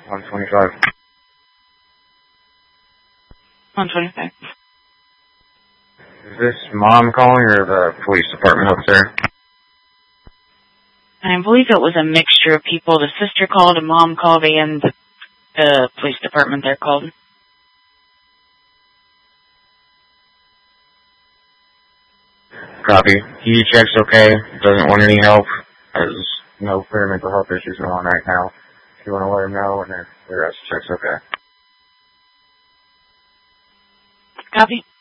125. 125. Is this mom calling or the police department up there? I believe it was a mixture of people. The sister called, and mom called, and the police department there called. Copy. He checks okay. Doesn't want any help. Has no clear mental health issues going on right now. If you want to let him know, and then the rest checks okay. Copy.